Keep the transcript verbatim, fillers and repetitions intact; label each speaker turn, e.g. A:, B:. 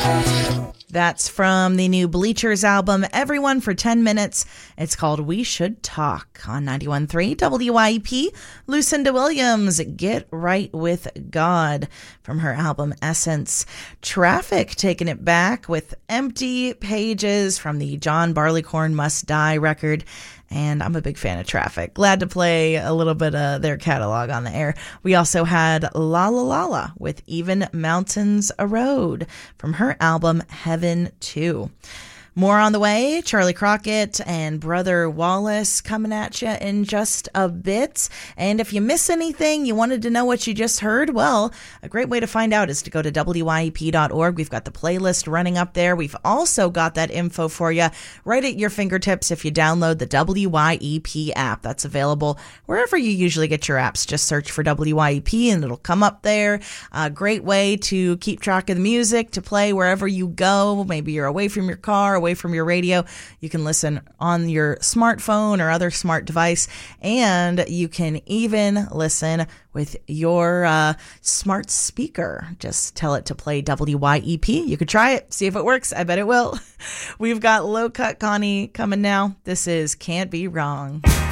A: That's from the new Bleachers album, Everyone for ten minutes. It's called We Should Talk on ninety-one point three W I E P. Lucinda Williams, Get Right with God from her album Essence. Traffic taking it back with Empty Pages from the John Barleycorn Must Die record. And I'm a big fan of Traffic. Glad to play a little bit of their catalog on the air. We also had La La La La with Even Mountains a Road from her album Heaven two. More on the way. Charlie Crockett and Brother Wallace coming at you in just a bit. And if you miss anything, you wanted to know what you just heard, well, a great way to find out is to go to W I E P dot org. We've got the playlist running up there. We've also got that info for you right at your fingertips if you download the W I E P app. That's available wherever you usually get your apps. Just search for W I E P and it'll come up there. A great way to keep track of the music, to play wherever you go. Maybe you're away from your car, away from your radio. You can listen on your smartphone or other smart device, and you can even listen with your uh, smart speaker. Just tell it to play W Y E P. You could try it, see if it works. I bet it will. We've got Low Cut Connie coming now. This is Can't Be Wrong.